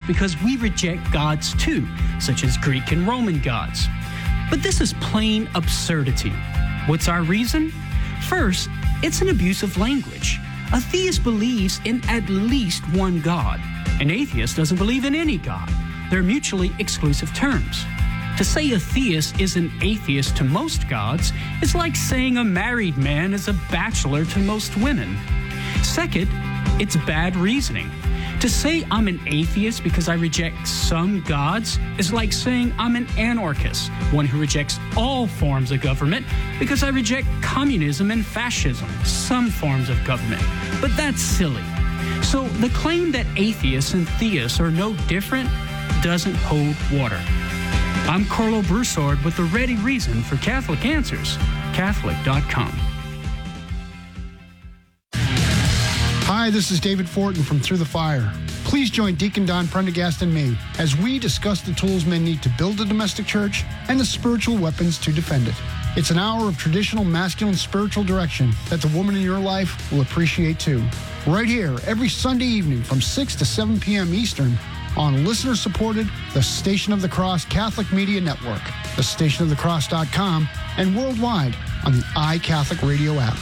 because we reject gods too, such as Greek and Roman gods. But this is plain absurdity. What's our reason? First, it's an abuse of language. A theist believes in at least one God. An atheist doesn't believe in any God. They're mutually exclusive terms. To say a theist is an atheist to most gods is like saying a married man is a bachelor to most women. Second, it's bad reasoning. To say I'm an atheist because I reject some gods is like saying I'm an anarchist, one who rejects all forms of government because I reject communism and fascism, some forms of government. But that's silly. So the claim that atheists and theists are no different doesn't hold water. I'm Carlo Broussard with the ready reason for Catholic Answers, Catholic.com. Hi, this is David Fortin from Through the Fire. Please join Deacon Don Prendergast and me as we discuss the tools men need to build a domestic church and the spiritual weapons to defend it. It's an hour of traditional masculine spiritual direction that the woman in your life will appreciate too. Right here, every Sunday evening from 6 to 7 p.m. Eastern on listener-supported The Station of the Cross Catholic Media Network, thestationofthecross.com, and worldwide on the iCatholic Radio app.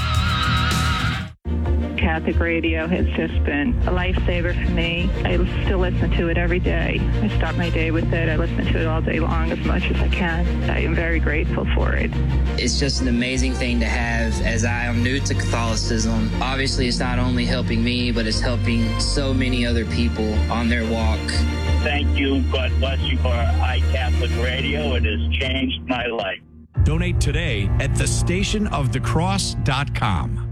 Catholic radio has just been a lifesaver for me. I still listen to it every day. I start my day with it. I listen to it all day long as much as I can. I am very grateful for it. It's just an amazing thing to have as I am new to Catholicism. Obviously, it's not only helping me, but it's helping so many other people on their walk. Thank you. God bless you for iCatholic Radio. It has changed my life. Donate today at thestationofthecross.com.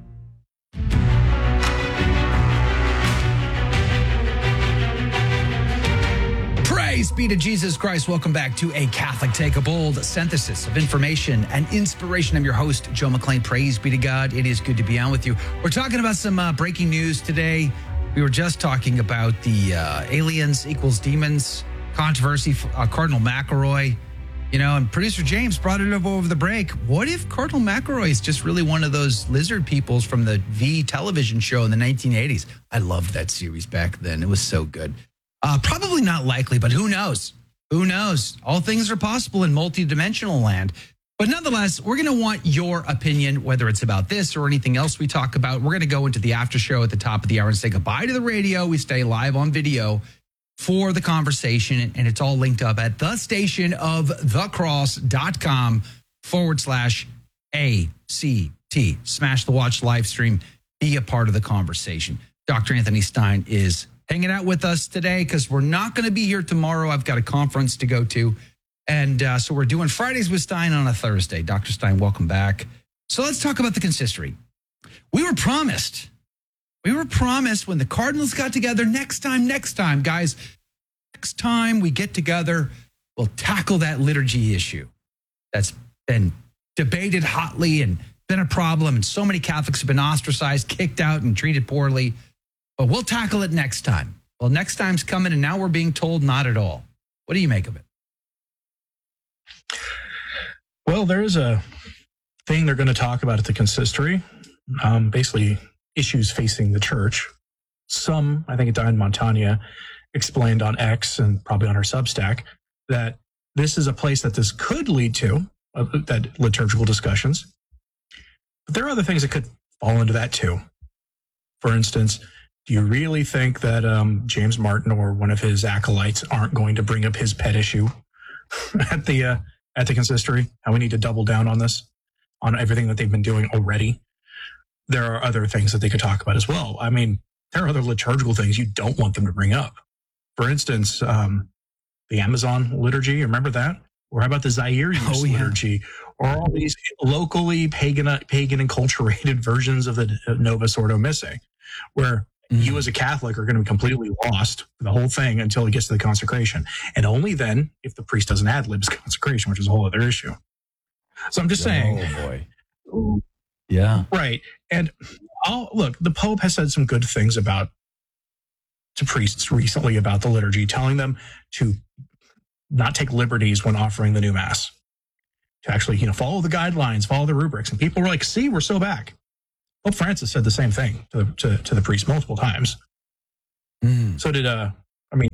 Praise be to Jesus Christ. Welcome back to A Catholic Take a Bold, synthesis of information and inspiration. I'm your host, Joe McLean. Praise be to God. It is good to be on with you. We're talking about some breaking news today. We were just talking about the aliens equals demons controversy, Cardinal McElroy. You know, and producer James brought it up over the break. What if Cardinal McElroy is just really one of those lizard peoples from the V television show in the 1980s? I loved that series back then. It was so good. Probably not likely, but who knows? Who knows? All things are possible in multidimensional land. But nonetheless, we're going to want your opinion, whether it's about this or anything else we talk about. We're going to go into the after show at the top of the hour and say goodbye to the radio. We stay live on video for the conversation, and it's all linked up at thestationofthecross.com/ACT. Smash the watch live stream. Be a part of the conversation. Dr. Anthony Stein is hanging out with us today because we're not going to be here tomorrow. I've got a conference to go to. And so we're doing Fridays with Stein on a Thursday. Dr. Stein, welcome back. So let's talk about the consistory. We were promised when the Cardinals got together, next time, guys, next time we get together, we'll tackle that liturgy issue that's been debated hotly and been a problem. And so many Catholics have been ostracized, kicked out, and treated poorly. But we'll tackle it next time. Well, next time's coming, and now we're being told not at all. What do you make of it? Well, there is a thing they're going to talk about at the consistory, basically issues facing the church. Some, I think Diane Montagna explained on X and probably on her Substack, that this is a place that this could lead to, that liturgical discussions. But there are other things that could fall into that too. For instance, do you really think that James Martin or one of his acolytes aren't going to bring up his pet issue at the consistory? How we need to double down on this, on everything that they've been doing already. There are other things that they could talk about as well. I mean, there are other liturgical things you don't want them to bring up. For instance, the Amazon liturgy, remember that? Or how about the Zaire use liturgy? Or all these locally pagan enculturated versions of the Novus Ordo Missae, where you as a Catholic are going to be completely lost for the whole thing until it gets to the consecration. And only then, if the priest doesn't ad libs consecration, which is a whole other issue. So I'm just saying. Oh, boy. Yeah. Right. And look, the Pope has said some good things to priests recently about the liturgy, telling them to not take liberties when offering the new Mass, to actually, follow the guidelines, follow the rubrics. And people were like, see, we're so back. Pope Francis said the same thing to the priest multiple times. So did,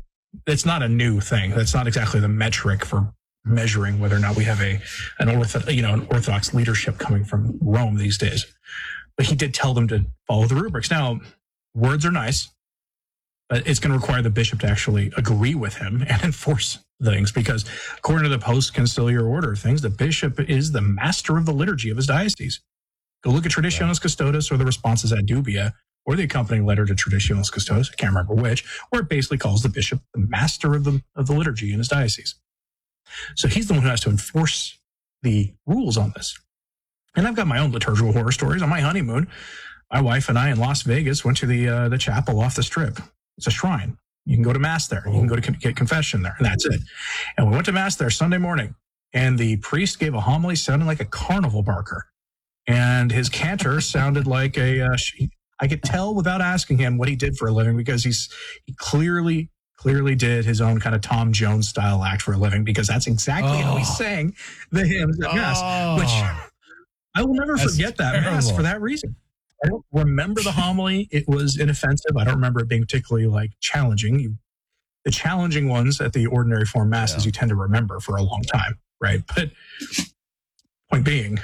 it's not a new thing. That's not exactly the metric for measuring whether or not we have an Orthodox leadership coming from Rome these days. But he did tell them to follow the rubrics. Now, words are nice, but it's going to require the bishop to actually agree with him and enforce things, because according to the post-conciliar order of things, the bishop is the master of the liturgy of his diocese. Go look at Traditionis Custodes or the Responsus ad dubia, or the accompanying letter to Traditionis Custodes, I can't remember which, where it basically calls the bishop the master of the liturgy in his diocese. So he's the one who has to enforce the rules on this. And I've got my own liturgical horror stories. On my honeymoon, my wife and I in Las Vegas went to the chapel off the Strip. It's a shrine. You can go to Mass there. You can go to get confession there, and that's it. And we went to Mass there Sunday morning, and the priest gave a homily sounding like a carnival barker. And his cantor sounded like I could tell without asking him what he did for a living, because he clearly did his own kind of Tom Jones style act for a living, because that's exactly how he sang the hymns at Mass, which I will never forget that Mass for that reason. I don't remember the homily. It was inoffensive. I don't remember it being particularly challenging. The challenging ones at the ordinary form Masses you tend to remember for a long time, right? But point being,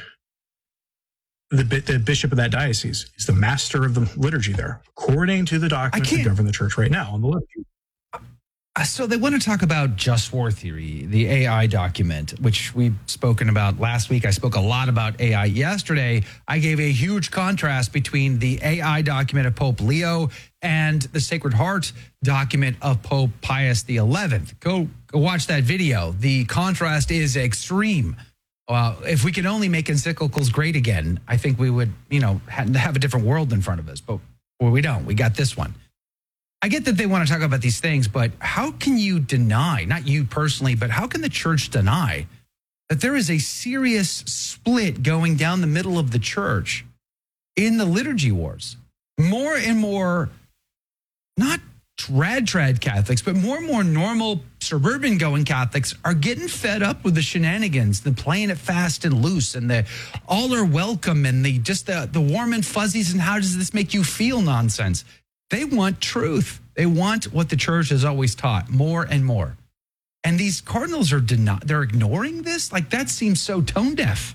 the bishop of that diocese is the master of the liturgy there, according to the documents that govern the church right now on the liturgy. So they want to talk about just war theory, the AI document, which we've spoken about last week. I spoke a lot about AI yesterday. I gave a huge contrast between the AI document of Pope Leo and the Sacred Heart document of Pope Pius XI. Go watch that video. The contrast is extreme. If we could only make encyclicals great again, I think we would, have a different world in front of us. But we don't. We got this one. I get that they want to talk about these things, but how can you deny, not you personally, but how can the church deny that there is a serious split going down the middle of the church in the liturgy wars? More and more, not trad Catholics, but more and more normal suburban going Catholics are getting fed up with the shenanigans, the playing it fast and loose, and the all are welcome, and the warm and fuzzies, and how does this make you feel nonsense. They want truth. They want what the church has always taught, more and more. And these cardinals they're ignoring this? That seems so tone deaf.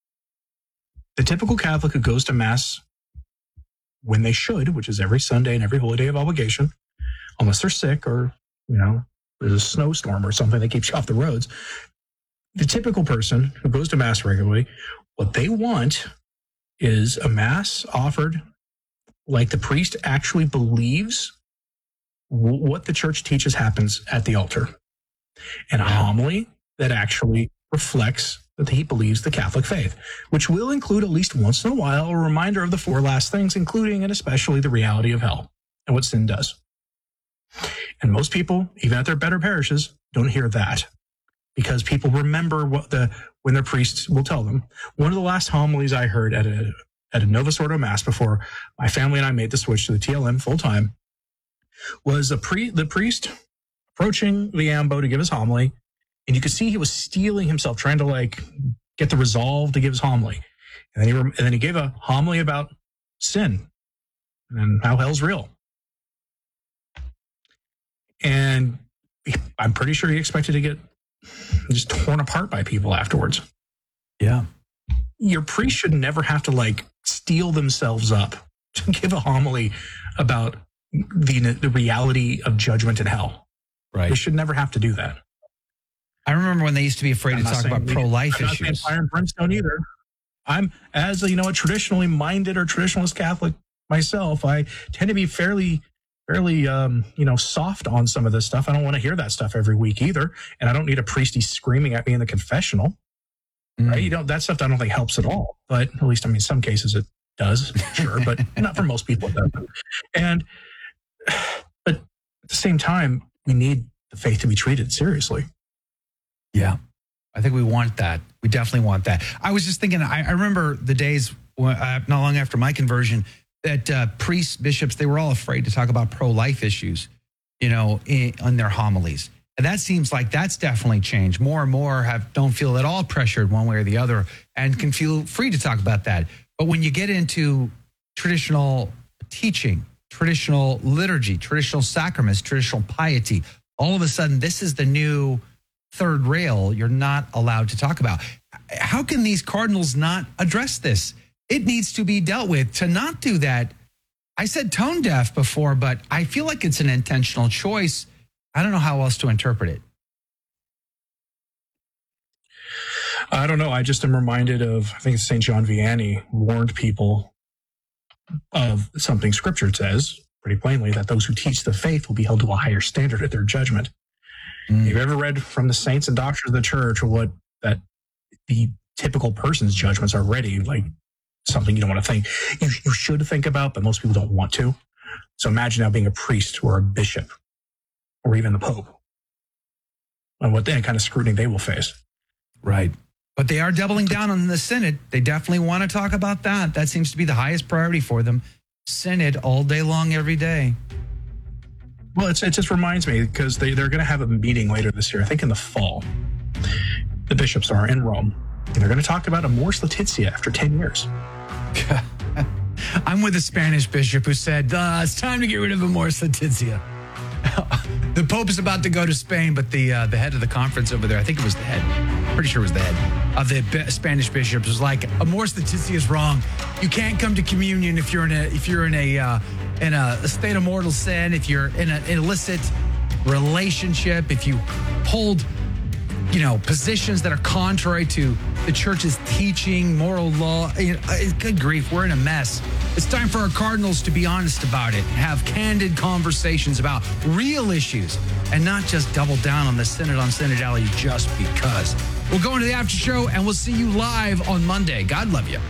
The typical Catholic who goes to Mass when they should, which is every Sunday and every holy day of obligation, unless they're sick or, there's a snowstorm or something that keeps you off the roads. The typical person who goes to Mass regularly, what they want is a Mass offered like the priest actually believes what the church teaches happens at the altar, and a homily that actually reflects that he believes the Catholic faith, which will include at least once in a while a reminder of the four last things, including and especially the reality of hell and what sin does. And most people, even at their better parishes, don't hear that, because people remember when their priests will tell them. One of the last homilies I heard at a Novus Ordo Mass before my family and I made the switch to the TLM full time was the priest approaching the ambo to give his homily, and you could see he was steeling himself, trying to get the resolve to give his homily, and then he gave a homily about sin and how hell's real, and I'm pretty sure he expected to get just torn apart by people afterwards. Yeah. Your priest should never have to steel themselves up to give a homily about the reality of judgment in hell. Right. They should never have to do that. I remember when they used to be afraid to talk about pro-life issues. I'm not saying fire and brimstone either. I'm, as a traditionally minded or traditionalist Catholic myself, I tend to be fairly soft on some of this stuff. I don't want to hear that stuff every week either, and I don't need a priesty screaming at me in the confessional. Right? That stuff I don't think helps at all. But at least, in some cases it does, sure, but not for most people it doesn't. But at the same time, we need the faith to be treated seriously. Yeah, I think we want that. We definitely want that. I was just thinking, I remember the days not long after my conversion that priests, bishops, they were all afraid to talk about pro-life issues, on their homilies. And that seems like that's definitely changed. More and more don't feel at all pressured one way or the other and can feel free to talk about that. But when you get into traditional teaching, traditional liturgy, traditional sacraments, traditional piety, all of a sudden, this is the new third rail you're not allowed to talk about. How can these cardinals not address this? It needs to be dealt with. To not do that, I said tone deaf before, but I feel like it's an intentional choice. I don't know how else to interpret it. I don't know. I just am reminded of, I think it's St. John Vianney warned people of something Scripture says pretty plainly, that those who teach the faith will be held to a higher standard at their judgment. Have you ever read from the saints and doctors of the church what that the typical person's judgments are already like something you don't want to think? You should think about, but most people don't want to. So imagine now being a priest or a bishop or even the Pope and what kind of scrutiny they will face. Right. But they are doubling down on the Synod. They definitely want to talk about that. That seems to be the highest priority for them. Synod all day long, every day. Well, it just reminds me because they're going to have a meeting later this year, I think in the fall. The bishops are in Rome. And they're going to talk about Amoris Laetitia after 10 years. I'm with a Spanish bishop who said, it's time to get rid of Amoris Laetitia. The Pope is about to go to Spain, but the head of the conference over there, I think it was the head, pretty sure it was the head of the Spanish bishops, was like, Amoris Laetitia is wrong. You can't come to communion if you're in a state of mortal sin, if you're in an illicit relationship, if you hold, positions that are contrary to the church's teaching, moral law. Good grief, we're in a mess. It's time for our cardinals to be honest about it, have candid conversations about real issues, and not just double down on the Synod on synodality just because. We'll go into the after show, and we'll see you live on Monday. God love you.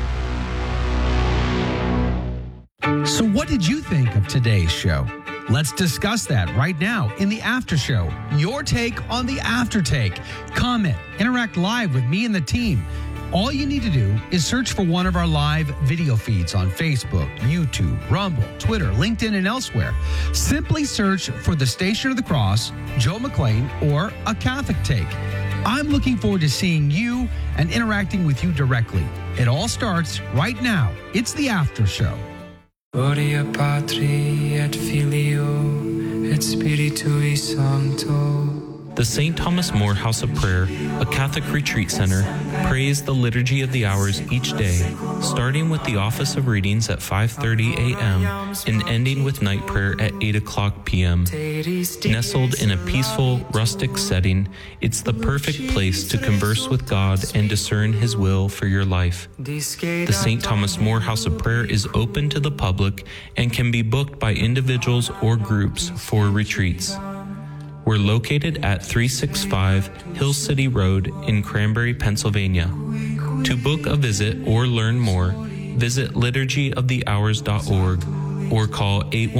So what did you think of today's show? Let's discuss that right now in the after show. Your take on the after take. Comment, interact live with me and the team. All you need to do is search for one of our live video feeds on Facebook, YouTube, Rumble, Twitter, LinkedIn, and elsewhere. Simply search for the Station of the Cross, Joe McClain, or A Catholic Take. I'm looking forward to seeing you and interacting with you directly. It all starts right now. It's the after show. Gloria Patri et Filio et Spiritui Sancto. The St. Thomas More House of Prayer, a Catholic retreat center, prays the Liturgy of the Hours each day, starting with the office of readings at 5:30 a.m. and ending with night prayer at 8 o'clock p.m. Nestled in a peaceful, rustic setting, it's the perfect place to converse with God and discern His will for your life. The St. Thomas More House of Prayer is open to the public and can be booked by individuals or groups for retreats. We're located at 365 Hill City Road in Cranberry, Pennsylvania. To book a visit or learn more, visit liturgyofthehours.org or call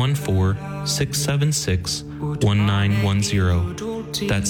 814-676-1910. That's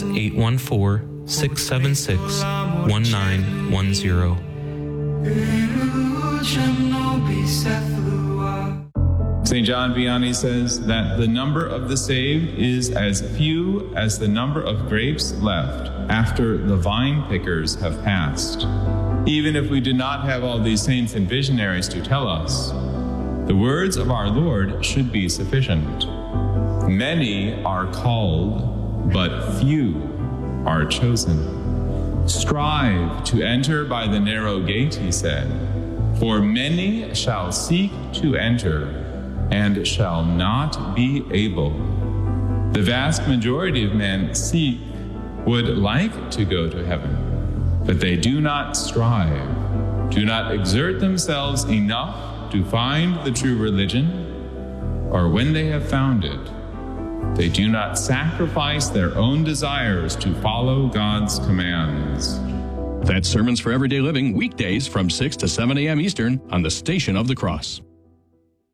814-676-1910. St. John Vianney says that the number of the saved is as few as the number of grapes left after the vine pickers have passed. Even if we do not have all these saints and visionaries to tell us, the words of our Lord should be sufficient. Many are called, but few are chosen. Strive to enter by the narrow gate, he said, for many shall seek to enter and shall not be able. The vast majority of men would like to go to heaven, but they do not strive, do not exert themselves enough to find the true religion, or when they have found it, they do not sacrifice their own desires to follow God's commands. That's Sermons for Everyday Living, weekdays from 6 to 7 a.m. Eastern on the Station of the Cross.